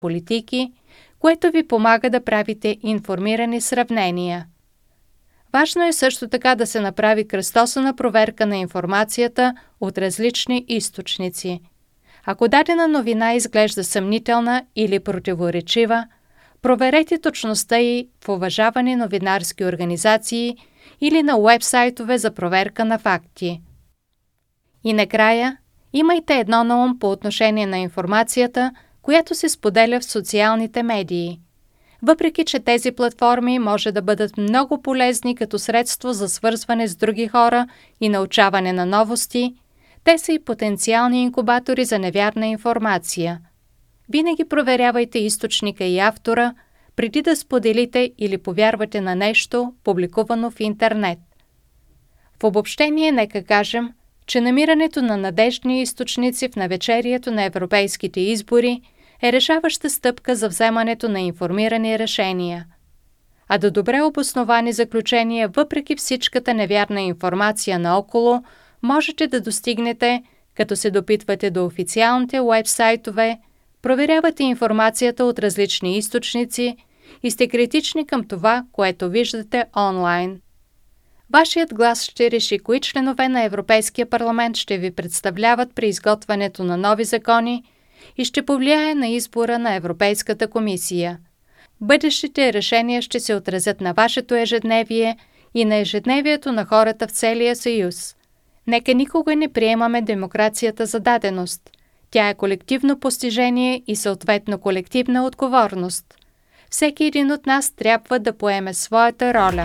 политики, което ви помага да правите информирани сравнения. Важно е също така да се направи кръстосана проверка на информацията от различни източници. Ако дадена новина изглежда съмнителна или противоречива, проверете точността й в уважавани новинарски организации или на уебсайтове за проверка на факти. И накрая, имайте едно на ум по отношение на информацията, която се споделя в социалните медии. Въпреки че тези платформи може да бъдат много полезни като средство за свързване с други хора и научаване на новости, те са и потенциални инкубатори за невярна информация. Винаги проверявайте източника и автора, преди да споделите или повярвате на нещо, публикувано в интернет. В обобщение нека кажем, че намирането на надеждни източници в навечерието на европейските избори е решаваща стъпка за вземането на информирани решения. А до добре обосновани заключения, въпреки всичката невярна информация наоколо, можете да достигнете, като се допитвате до официалните уебсайтове, проверявате информацията от различни източници и сте критични към това, което виждате онлайн. Вашият глас ще реши кои членове на Европейския парламент ще ви представляват при изготвянето на нови закони и ще повлияе на избора на Европейската комисия. Бъдещите решения ще се отразят на вашето ежедневие и на ежедневието на хората в целия Съюз. Нека никога не приемаме демокрацията за даденост. Тя е колективно постижение и съответно колективна отговорност. Всеки един от нас трябва да поеме своята роля.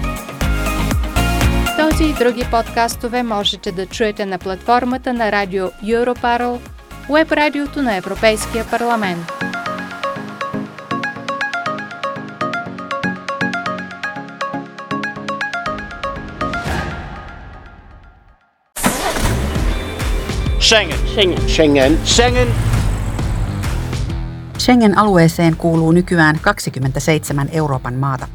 Този и други подкастове можете да чуете на платформата на радио Europarl, уеб радиото на Европейския парламент. Schengen-alueeseen kuuluu nykyään 27 Euroopan maata,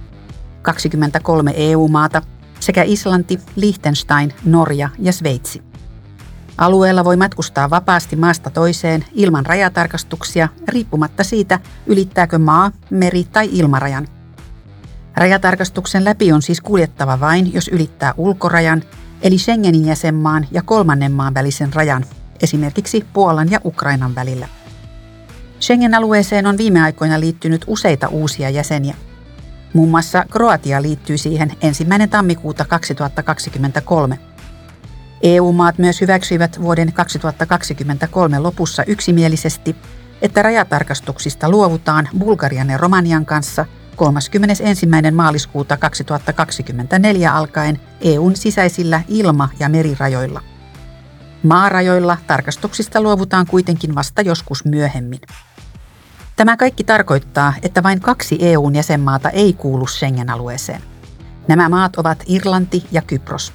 23 EU-maata sekä Islanti, Liechtenstein, Norja ja Sveitsi. Alueella voi matkustaa vapaasti maasta toiseen ilman rajatarkastuksia riippumatta siitä, ylittääkö maa, meri tai ilmarajan. Rajatarkastuksen läpi on siis kuljettava vain, jos ylittää ulkorajan, eli Schengenin jäsenmaan ja kolmannen maan välisen rajan, esimerkiksi Puolan ja Ukrainan välillä. Schengen-alueeseen on viime aikoina liittynyt useita uusia jäseniä. Muun muassa Kroatia liittyy siihen 1. tammikuuta 2023. EU-maat myös hyväksyivät vuoden 2023 lopussa yksimielisesti, että rajatarkastuksista luovutaan Bulgarian ja Romanian kanssa 31. maaliskuuta 2024 alkaen EUn sisäisillä ilma- ja merirajoilla. Maarajoilla tarkastuksista luovutaan kuitenkin vasta joskus myöhemmin. Tämä kaikki tarkoittaa, että vain 2 EUn jäsenmaata ei kuulu Schengen-alueeseen. Nämä maat ovat Irlanti ja Kypros.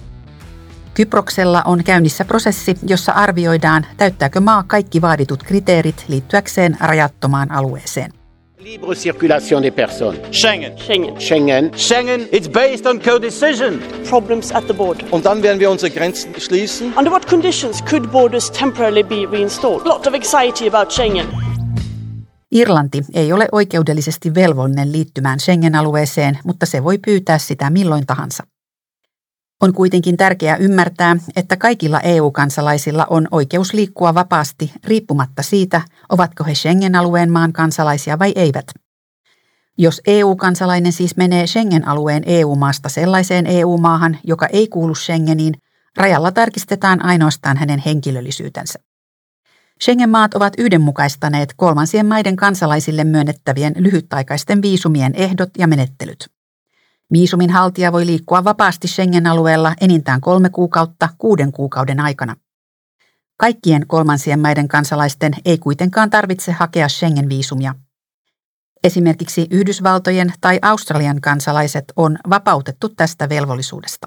Kyproksella on käynnissä prosessi, jossa arvioidaan, täyttääkö maa kaikki vaaditut kriteerit liittyäkseen rajattomaan alueeseen. Libre circulation des personnes. Schengen. It's based on co-decision. Problems at the border. Und dann werden wir unsere Grenzen schließen. Under what conditions could borders temporarily be reinstalled? Lot of anxiety about Schengen. Irlanti ei ole oikeudellisesti velvollinen liittymään Schengen-alueeseen, mutta se voi pyytää sitä milloin tahansa. On kuitenkin tärkeää ymmärtää, että kaikilla EU-kansalaisilla on oikeus liikkua vapaasti riippumatta siitä, ovatko he Schengen-alueen maan kansalaisia vai eivät. Jos EU-kansalainen siis menee Schengen-alueen EU-maasta sellaiseen EU-maahan, joka ei kuulu Schengeniin, rajalla tarkistetaan ainoastaan hänen henkilöllisyytensä. Schengen-maat ovat yhdenmukaistaneet kolmansien maiden kansalaisille myönnettävien lyhytaikaisten viisumien ehdot ja menettelyt. Viisumin haltija voi liikkua vapaasti Schengen-alueella enintään 3 kuukautta 6 kuukauden aikana. Kaikkien kolmansien maiden kansalaisten ei kuitenkaan tarvitse hakea Schengen-viisumia. Esimerkiksi Yhdysvaltojen tai Australian kansalaiset on vapautettu tästä velvollisuudesta.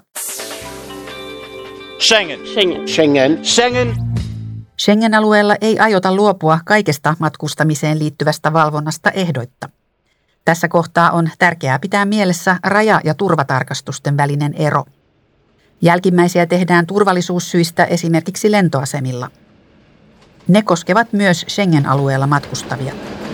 Schengen-alueella ei aiota luopua kaikesta matkustamiseen liittyvästä valvonnasta ehdoitta. Tässä kohtaa on tärkeää pitää mielessä raja- ja turvatarkastusten välinen ero. Jälkimmäisiä tehdään turvallisuussyistä esimerkiksi lentoasemilla. Ne koskevat myös Schengen-alueella matkustavia.